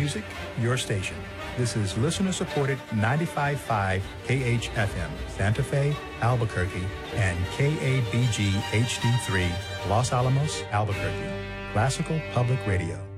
music, your station. This is listener-supported 95.5 KHFM, Santa Fe, Albuquerque, and KABG HD3, Los Alamos, Albuquerque. Classical Public Radio.